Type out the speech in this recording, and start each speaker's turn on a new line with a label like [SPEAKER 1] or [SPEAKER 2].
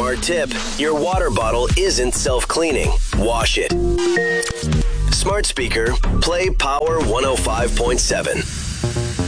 [SPEAKER 1] smart tip. Your water bottle isn't self-cleaning. Wash it. Smart speaker, play Power 105.7.